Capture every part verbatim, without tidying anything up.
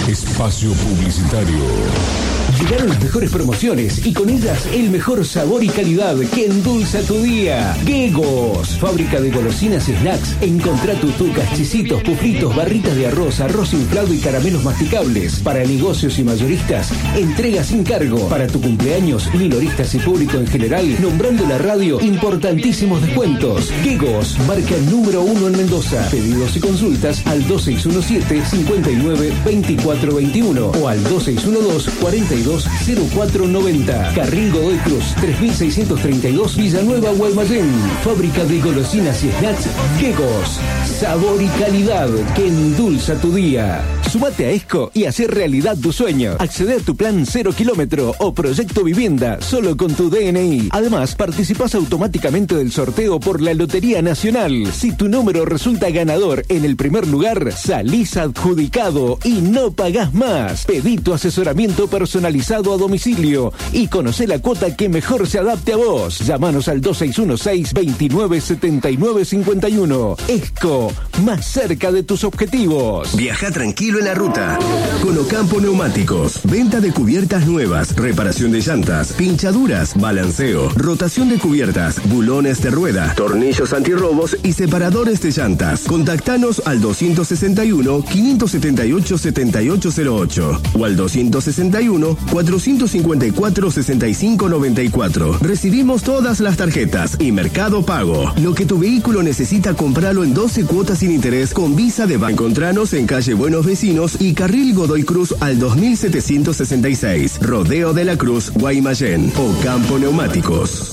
Espacio publicitario. Llegaron las mejores promociones y con ellas el mejor sabor y calidad que endulza tu día. Guegos, fábrica de golosinas y snacks. Encontrá tutucas, chisitos, pufritos, barritas de arroz, arroz inflado y caramelos masticables. Para negocios y mayoristas, entrega sin cargo. Para tu cumpleaños, minoristas y público en general, nombrando la radio, importantísimos descuentos. Guegos, marca número uno en Mendoza. Pedidos y consultas al dos seis uno siete, cinco nueve, dos cuatro dos uno o al dos seis uno dos, cuarenta y dos cero cuatro noventa. Carril Godoy Cruz, tres mil seiscientos treinta y dos, Villanueva, Guaymallén. Fábrica de golosinas y snacks Guegos. Sabor y calidad que endulza tu día. Sumate a ESCO y hacer realidad tu sueño. Accede a tu plan cero kilómetro o proyecto vivienda solo con tu D N I. Además, participás automáticamente del sorteo por la Lotería Nacional. Si tu número resulta ganador en el primer lugar, salís adjudicado y no pagás más. Pedí tu asesoramiento personalizado a domicilio y conocé la cuota que mejor se adapte a vos. Llámanos al dos seis uno seis, veintinueve setenta y nueve cincuenta y uno. ESCO, más cerca de tus objetivos. Viaja tranquilo en la ruta con Ocampo Neumáticos. Venta de cubiertas nuevas, reparación de llantas, pinchaduras, balanceo, rotación de cubiertas, bulones de rueda, tornillos antirrobos y separadores de llantas. Contactanos al doscientos sesenta y uno, quinientos setenta y ocho, setenta y ocho cero ocho o al doscientos sesenta y uno, cuatrocientos cincuenta y cuatro, sesenta y cinco noventa y cuatro. Recibimos todas las tarjetas y Mercado Pago. Lo que tu vehículo necesita, compralo en doce cuotas sin interés con Visa de Banco. Encontranos en calle Buenos Vecinos y Carril Godoy Cruz al dos mil setecientos sesenta y seis. Rodeo de la Cruz, Guaymallén. Ocampo Neumáticos.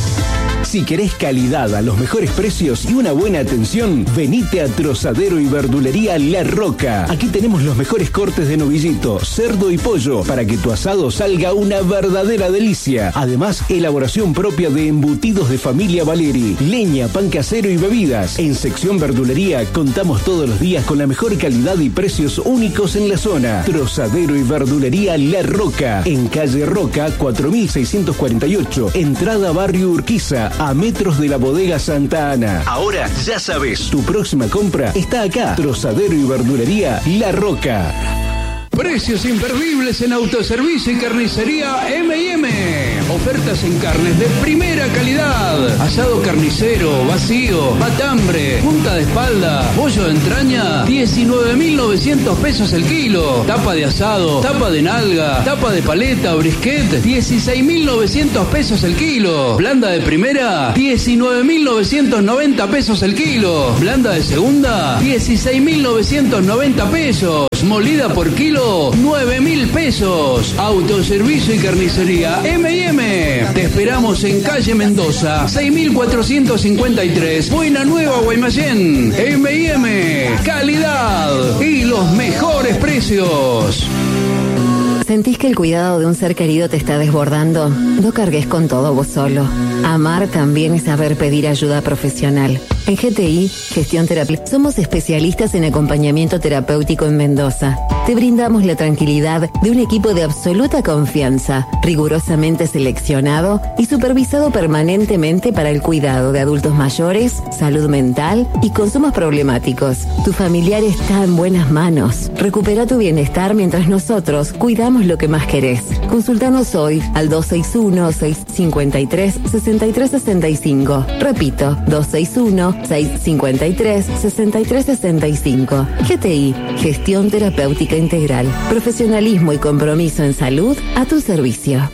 Si querés calidad a los mejores precios y una buena atención, venite a Trozadero y Verdulería La Roca. Aquí tenemos los mejores cortes de novillito, cerdo y pollo para que tu asado salga una verdadera delicia. Además, elaboración propia de embutidos de familia Valeri, leña, pan casero y bebidas. En sección verdulería contamos todos los días con la mejor calidad y precios únicos en la zona. Trozadero y Verdulería La Roca, en calle Roca cuatro mil seiscientos cuarenta y ocho, entrada Barrio Urquiza, a metros de la bodega Santa Ana. Ahora ya sabes, tu próxima compra está acá. Trozadero y Verdulería La Roca. Precios imperdibles en autoservicio y carnicería eme y eme. Ofertas en carnes de primera calidad. Asado carnicero, vacío, matambre, punta de espalda, pollo de entraña, diecinueve mil novecientos pesos el kilo. Tapa de asado, tapa de nalga, tapa de paleta o brisket, dieciséis mil novecientos pesos el kilo. Blanda de primera, diecinueve mil novecientos noventa pesos el kilo. Blanda de segunda, dieciséis mil novecientos noventa pesos. Molida por kilo, nueve mil pesos. Autoservicio y carnicería eme y eme. Te esperamos en calle Mendoza, seis mil cuatrocientos cincuenta y tres, Buena Nueva, Guaymallén. eme y eme, calidad y los mejores precios. ¿Sentís que el cuidado de un ser querido te está desbordando? No cargues con todo vos solo. Amar también es saber pedir ayuda profesional. En G T I, Gestión Terapia, somos especialistas en acompañamiento terapéutico en Mendoza. Te brindamos la tranquilidad de un equipo de absoluta confianza, rigurosamente seleccionado y supervisado permanentemente para el cuidado de adultos mayores, salud mental y consumos problemáticos. Tu familiar está en buenas manos. Recupera tu bienestar mientras nosotros cuidamos lo que más querés. Consultanos hoy al dos seis uno, seis cinco tres, seis tres seis cinco. Repito, dos seis uno, seis cinco tres, seis tres seis cinco. G T I, Gestión Terapéutica Integral. Profesionalismo y compromiso en salud a tu servicio.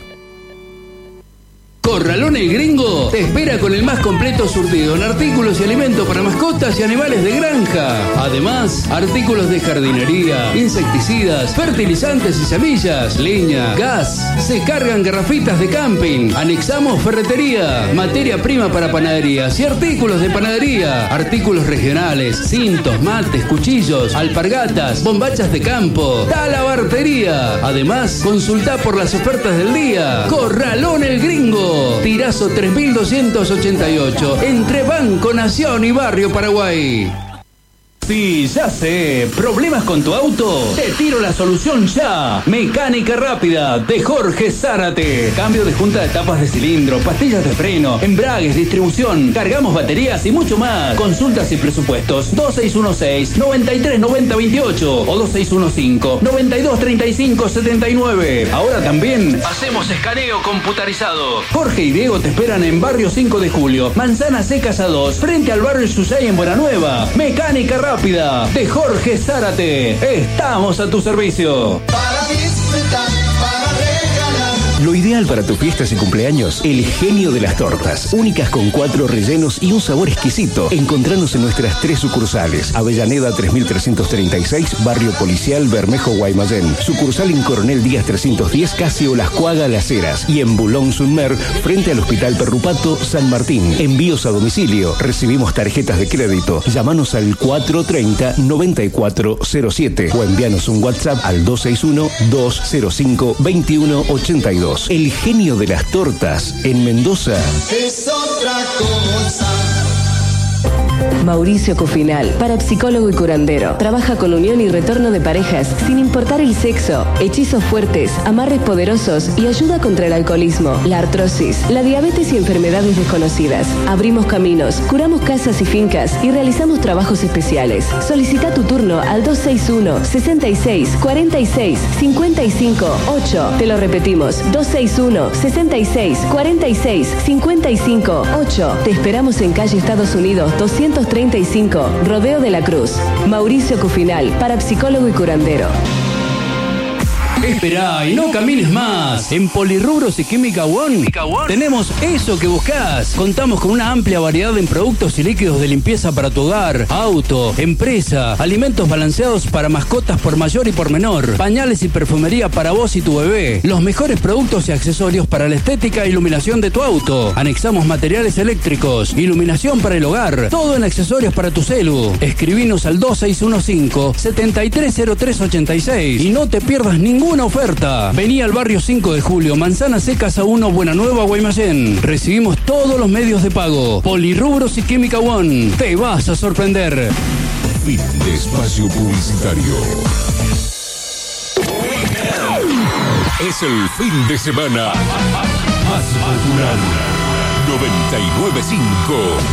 Corralón El Gringo te espera con el más completo surtido en artículos y alimentos para mascotas y animales de granja. Además, artículos de jardinería, insecticidas, fertilizantes y semillas, leña, gas. Se cargan garrafitas de camping. Anexamos ferretería, materia prima para panaderías y artículos de panadería. Artículos regionales, cintos, mates, cuchillos, alpargatas, bombachas de campo, talabartería. Además, consultá por las ofertas del día. Corralón El Gringo. Tirazo tres mil doscientos ochenta y ocho, entre Banco Nación y Barrio Paraguay. Sí, ya sé. ¿Problemas con tu auto? Te tiro la solución ya. Mecánica rápida de Jorge Zárate. Cambio de junta de tapas de cilindro, pastillas de freno, embragues, distribución, cargamos baterías y mucho más. Consultas y presupuestos dos seis uno seis, noventa y tres noventa veintiocho o dos seis uno cinco, noventa y dos treinta y cinco setenta y nueve. Ahora también hacemos escaneo computarizado. Jorge y Diego te esperan en Barrio cinco de Julio, Manzana Secas a dos, frente al Barrio Yusay en Buena Nueva. Mecánica rápida de Jorge Zárate. Estamos a tu servicio. Para disfrutar, para regalar. Lo ideal para tus fiestas y cumpleaños, el genio de las tortas. Únicas con cuatro rellenos y un sabor exquisito. Encontranos en nuestras tres sucursales. Avellaneda tres mil trescientos treinta y seis, Barrio Policial, Bermejo, Guaymallén. Sucursal en Coronel Díaz trescientos diez, Casio Las Cuaga, Las Heras. Y en Boulogne-sur-Mer, frente al Hospital Perrupato, San Martín. Envíos a domicilio. Recibimos tarjetas de crédito. Llámanos al cuatro treinta, noventa y cuatro cero siete o envíanos un WhatsApp al dos seis uno, dos cero cinco, veintiuno ochenta y dos. El genio de las tortas en Mendoza. Es otra cosa. Mauricio Cufinal, parapsicólogo y curandero. Trabaja con unión y retorno de parejas sin importar el sexo, hechizos fuertes, amarres poderosos y ayuda contra el alcoholismo, la artrosis, la diabetes y enfermedades desconocidas. Abrimos caminos, curamos casas y fincas y realizamos trabajos especiales. Solicita tu turno al dos seis uno, sesenta y seis, cuarenta y seis, cincuenta y cinco, ocho. Te lo repetimos, dos seis uno, sesenta y seis, cuarenta y seis, cincuenta y cinco, ocho. Te esperamos en calle Estados Unidos doscientos treinta y cinco, Rodeo de la Cruz. Mauricio Cufinal, parapsicólogo y curandero. Esperá y no camines más. En Polirrubros y Química One tenemos eso que buscás. Contamos con una amplia variedad en productos y líquidos de limpieza para tu hogar, auto, empresa, alimentos balanceados para mascotas por mayor y por menor, pañales y perfumería para vos y tu bebé, los mejores productos y accesorios para la estética e iluminación de tu auto. Anexamos materiales eléctricos, iluminación para el hogar, todo en accesorios para tu celu. Escribinos al dos seis uno cinco, setenta y tres cero tres ochenta y seis y no te pierdas ningún una oferta. Vení al Barrio cinco de Julio, Manzana Secas a uno, Buena Nueva, Guaymallén. Recibimos todos los medios de pago. Polirrubros y Química One. Te vas a sorprender. Fin de espacio publicitario. Es el fin de semana más natural. noventa y nueve punto cinco